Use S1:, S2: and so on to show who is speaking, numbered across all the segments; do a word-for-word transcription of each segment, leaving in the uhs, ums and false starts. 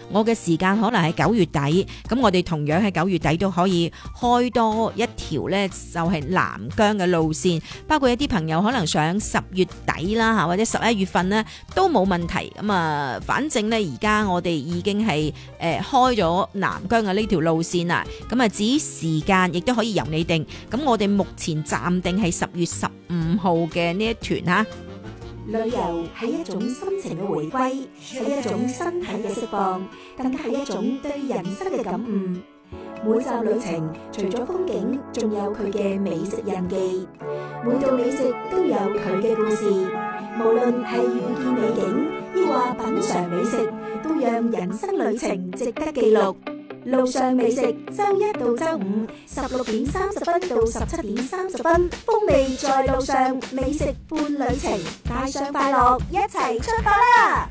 S1: 我嘅時間可能係九月底，咁我哋同樣喺九月底都可以開多一條呢，就係南疆嘅路線，包括一啲朋友可能想十月底啦嚇，或者十一月份呢都冇問題。咁啊，反正呢，而家我哋已經係誒開咗南疆嘅呢條路線啦。咁啊，至於時間亦都可以由你定。咁我哋目前暫定係十月十五號嘅呢一團嚇。
S2: 旅遊係一種心情嘅回歸，係一種身體嘅釋放，更加係一種對人生嘅感悟。每集旅程除咗風景，仲有佢嘅美食印記。每道美食都有佢嘅故事，無論係遇見美景，抑或品嘗美食，都讓人生旅程值得記錄。路上美食，周一到周五十六點三十分到十七點三十分，風味在路上，美食伴旅程，帶上快樂，一齊出發啦！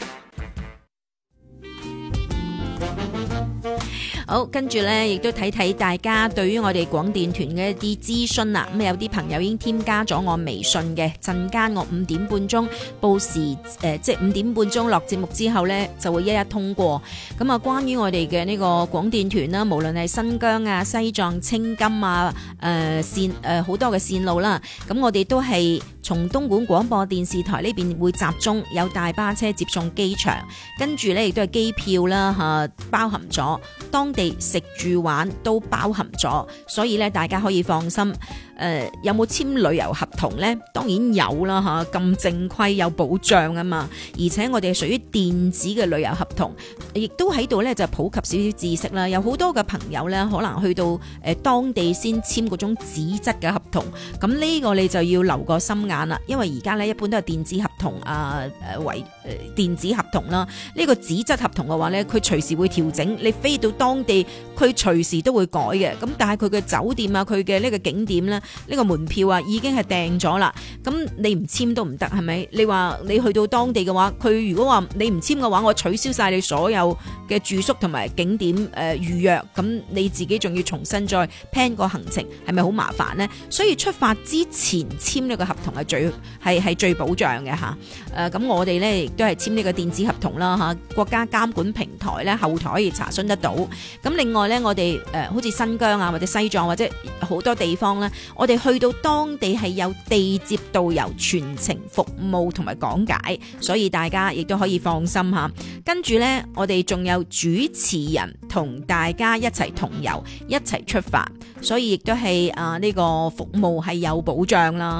S1: 好，跟住咧，亦都睇睇大家對於我哋廣電團嘅一啲諮詢啦。咁有啲朋友已經添加咗我微信嘅，陣間我五點半鐘報時，誒、呃，即係五點半鐘落節目之後呢，就會一一通過。咁啊，關於我哋嘅呢個廣電團啦，無論係新疆啊、西藏、青金啊、誒、呃、線誒好、呃、多嘅線路啦，咁我哋都係從東莞廣播電視台呢邊會集中有大巴車接送機場，跟住呢亦都係機票啦嚇、啊，包含咗當地食住玩都包含咗，所以咧大家可以放心。誒、呃、有冇簽旅遊合同呢？當然有啦嚇，咁正規有保障啊嘛。而且我哋係屬於電子嘅旅遊合同，亦都喺度咧就普及少少知識啦。有好多嘅朋友咧，可能去到誒、呃、當地先簽嗰種紙質嘅合同，咁呢個你就要留個心眼啦。因為而家咧一般都係電子合同啊，誒為誒電子合同啦。呢、這個紙質合同嘅話咧，佢隨時會調整，你飛到當地佢隨時都會改嘅。咁但係佢嘅酒店啊，佢嘅呢個景點咧。呢個門票啊，已經係訂咗啦。咁你唔簽都唔得，係咪？你話你去到當地嘅話，佢如果話你唔簽嘅話，我取消晒你所有嘅住宿同埋景點誒、呃、預約，咁你自己仲要重新再 plan 個行程，係咪好麻煩呢？所以出發之前簽呢個合同係最係係最保障嘅嚇。誒、啊、咁我哋咧亦都係簽呢個電子合同啦嚇。國家監管平台咧後台可以查詢得到。咁另外咧，我哋誒、呃、好似新疆啊或者西藏或者好多地方咧，我哋去到當地係有地接導遊全程服務同埋講解，所以大家亦都可以放心吓。跟住呢，我哋仲有主持人同大家一齊同遊，一齊出發，所以亦都係啊呢個服務係有保障啦。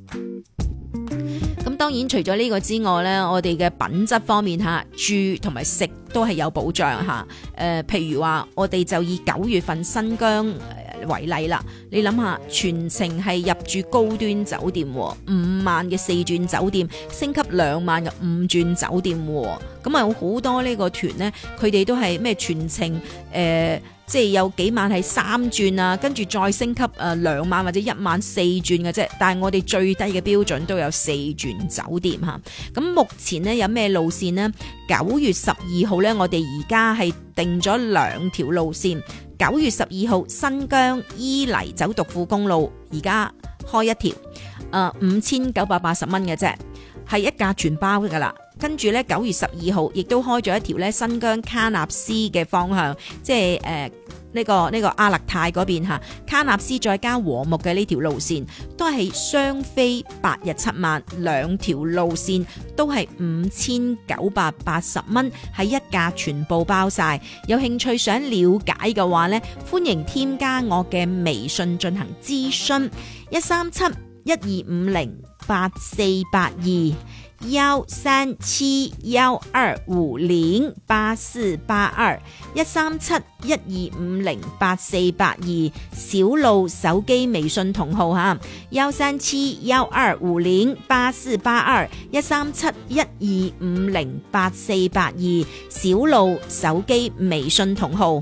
S1: 咁當然除咗呢個之外呢，我哋嘅品質方面吓，住同埋食都係有保障吓。誒、呃，譬如話我哋就以九月份新疆為例啦，你諗下，全程係入住高端酒店，五萬嘅四鑽酒店，升級兩萬嘅五鑽酒店，咁啊有好多呢個團呢，佢哋都係咩全程誒、呃，即係有幾萬係三鑽啊，跟住再升級誒兩萬或者一萬四鑽嘅啫，但係我哋最低嘅標準都有四鑽酒店吓。咁目前呢，有咩路線呢？九月十二號呢，我哋而家係定咗兩條路線。九月十二號新疆伊犁走獨庫公路，而家開一條，誒五千九百八十蚊嘅啫，係一架全包噶啦。跟住咧九月十二號亦都開咗一條咧新疆喀納斯嘅方向，即係誒呢個呢、呢個阿勒泰嗰邊嚇，喀納斯再加和木嘅呢條路線，都係雙飛八日七晚，兩條路線都係五千九百八十蚊，係一架全部包晒。有興趣想了解嘅話呢，歡迎添加我嘅微信進行諮詢，一三七一二五零八四八二。幺三七幺二五零八四八二一三七一二五零八四八二小路手機微信同號吓，幺三七幺二五零八四八二一三七一二五零八四八二小路手機微信同號。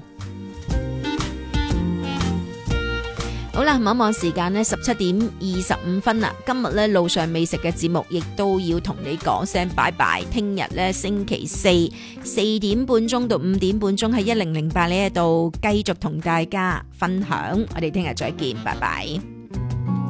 S1: 好啦，望一望時間呢，十七點二十五分啦。今日呢，路上美食嘅節目亦都要同你講聲拜拜。聽日呢，星期四四點半鐘到五點半鐘喺一零零八呢一度繼續同大家分享。我哋聽日再見，拜拜。